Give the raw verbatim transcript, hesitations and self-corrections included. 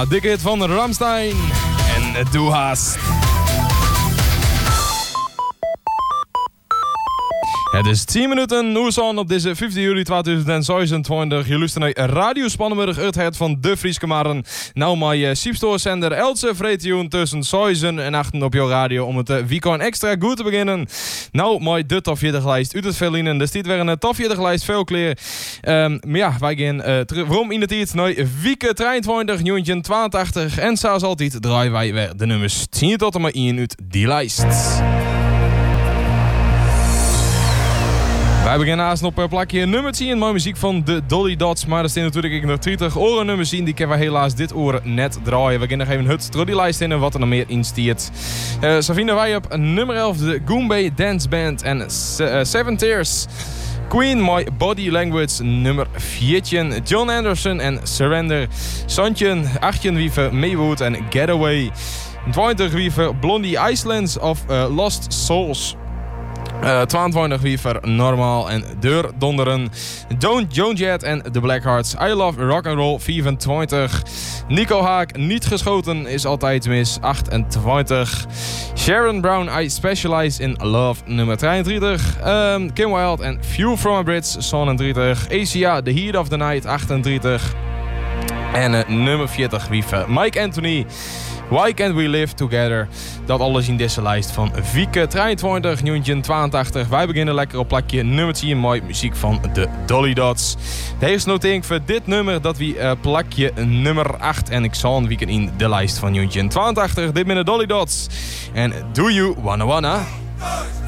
Ja, dikke hit van Rammstein en Du hast. Het is tien minuten Oerson op deze vijfde juli tweeduizend zevenentwintig. Je luistert naar Radio Spannenburg, het hart van de Frieske Marren. Nou, mijn Siepstoorzender Else Vreetjoen tussen zeven en acht op jouw radio om het uh, weekend extra goed te beginnen. Nou, mijn de tofje lijst uit het Verlinen. Er staat weer een tofje lijst, veel kleer. Um, maar ja, wij gaan uh, terug in de tijd naar week drieëntwintig, negentien tweeëntachtig. En zoals altijd draaien wij weer de nummers tien tot en met één uit die lijst. Wij beginnen naast op plakje nummer tien, mooie muziek van de Dolly Dots. Maar er staan natuurlijk ik nog twintig oren nummers zien, die kunnen we helaas dit oor net draaien. We gaan nog even het door die lijst in en wat er nog meer in stiert. Uh, zo vinden wij op nummer elf de Goombay Dance Band en uh, Seven Tears. Queen, My Body Language, nummer veertien. John Anderson en Surrender. Santje, achtje wieven Maywood en Getaway. twintig wieven Blondie Islands of uh, Lost Souls. Uh, tweeëntwintig wiever Normaal en Deur Donderen. Don't Joan Jett en The Blackhearts. I Love Rock and Roll vierentwintig. Nico Haak, Niet Geschoten is altijd mis, achtentwintig. Sharon Brown, I Specialize in Love, nummer drieëndertig. Um, Kim Wilde en View from a Bridge, zevenendertig. Asia, The Heat of the Night, achtendertig. En uh, nummer veertig wiever Mike Anthony. Why Can't We Live Together? Dat alles in deze lijst van Wieke drieëntwintig, negentien tweeëntachtig. Wij beginnen lekker op plakje nummer tien, mooi muziek van de Dolly Dots. De eerste notering voor dit nummer, dat wie uh, plakje nummer acht. En ik zal een weekend in de lijst van negentien tweeëntachtig. Dit zijn de Dolly Dots. En Do You Wanna Wanna?